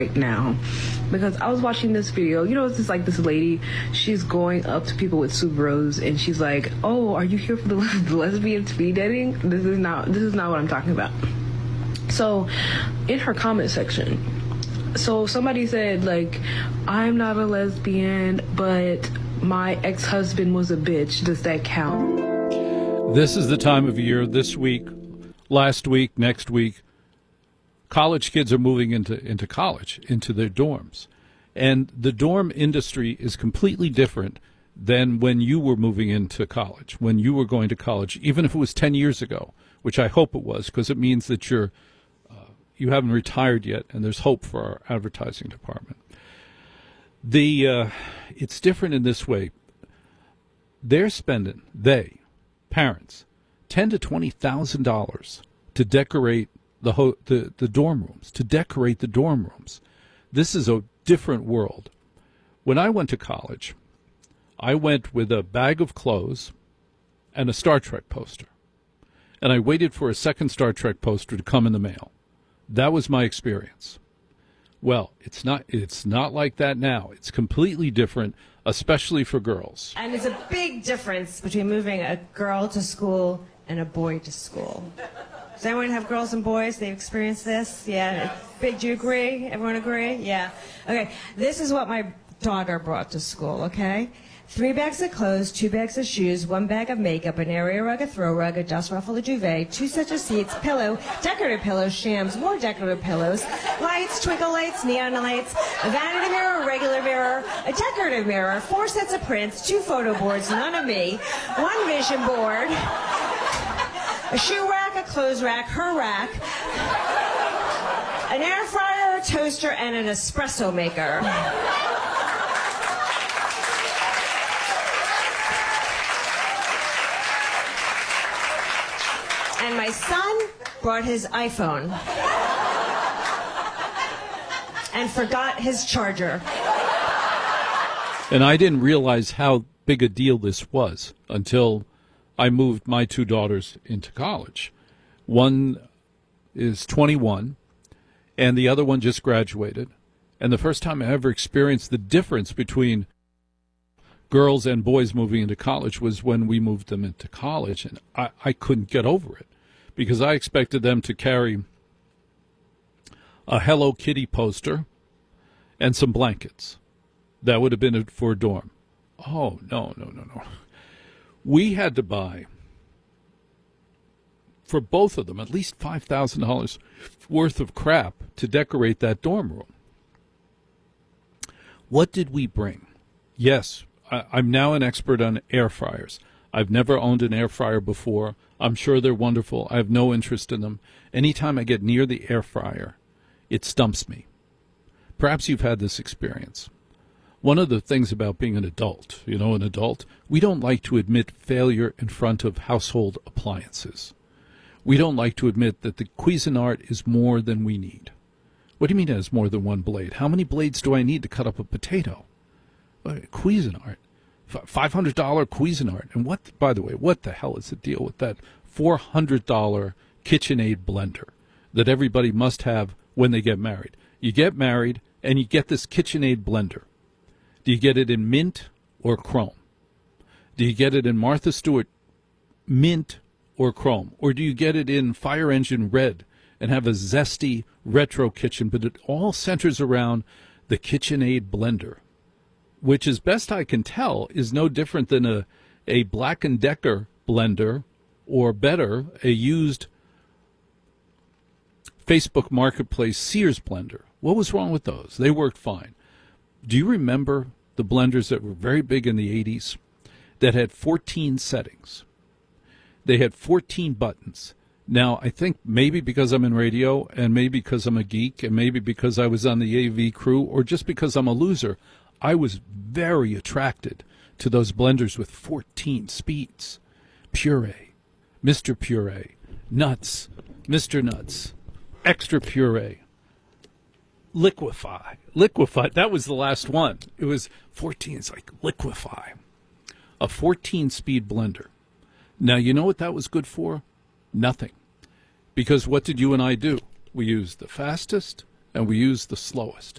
right now, because I was watching this video. It's just like this lady, she's going up to people with Subarus and she's like, oh, are you here for the lesbian speed dating? This is not what I'm talking about. So in her comment section, so somebody said, like, I'm not a lesbian, but my ex-husband was a bitch. Does that count? This is the time of year, this week, last week, next week, college kids are moving into college, into their dorms. And the dorm industry is completely different than when you were moving into college, when you were going to college, even if it was 10 years ago, which I hope it was, because it means that you haven't retired yet, and there's hope for our advertising department. It's different in this way. They're spending, parents, $10,000 to $20,000 to decorate the dorm rooms, to decorate the dorm rooms. This is a different world. When I went to college, I went with a bag of clothes and a Star Trek poster. And I waited for a second Star Trek poster to come in the mail. That was my experience. Well, it's not like that now. It's completely different, especially for girls. And there's a big difference between moving a girl to school and a boy to school. Does anyone have girls and boys? They've experienced this? Yeah. Big, do you agree? Everyone agree? Yeah. Okay. This is what my daughter brought to school, okay? 3 bags of clothes, 2 bags of shoes, 1 bag of makeup, an area rug, a throw rug, a dust ruffle, a duvet, 2 sets of seats, pillow, decorative pillows, shams, more decorative pillows, lights, twinkle lights, neon lights, a vanity mirror, a regular mirror, a decorative mirror, 4 sets of prints, 2 photo boards, none of me, 1 vision board, a shoe rack, a clothes rack, her rack, an air fryer, a toaster, and an espresso maker. And my son brought his iPhone and forgot his charger. And I didn't realize how big a deal this was until I moved my 2 daughters into college. One is 21, and the other one just graduated. And the first time I ever experienced the difference between girls and boys moving into college was when we moved them into college, and I couldn't get over it because I expected them to carry a Hello Kitty poster and some blankets. That would have been for a dorm. Oh, no. We had to buy, for both of them, at least $5,000 worth of crap to decorate that dorm room. What did we bring? Yes, I'm now an expert on air fryers. I've never owned an air fryer before. I'm sure they're wonderful. I have no interest in them. Anytime I get near the air fryer, it stumps me. Perhaps you've had this experience. One of the things about being an adult, we don't like to admit failure in front of household appliances. We don't like to admit that the Cuisinart is more than we need. What do you mean it has more than one blade? How many blades do I need to cut up a potato? Cuisinart. $500 Cuisinart. And what, by the way, what the hell is the deal with that $400 KitchenAid blender that everybody must have when they get married? You get married and you get this KitchenAid blender. Do you get it in mint or chrome? Do you get it in Martha Stewart mint or chrome? Or do you get it in fire engine red and have a zesty retro kitchen? But it all centers around the KitchenAid blender, which, as best I can tell, is no different than a Black & Decker blender, or better, a used Facebook Marketplace Sears blender. What was wrong with those? They worked fine. Do you remember the blenders that were very big in the 80s that had 14 settings? They had 14 buttons. Now, I think maybe because I'm in radio, and maybe because I'm a geek, and maybe because I was on the AV crew, or just because I'm a loser, I was very attracted to those blenders with 14 speeds. Puree, Mr. Puree, Nuts, Mr. Nuts, Extra Puree, Liquify. That was the last one. It was 14. It's like Liquify. A 14-speed blender. Now, you know what that was good for? Nothing. Because what did you and I do? We used the fastest and we used the slowest.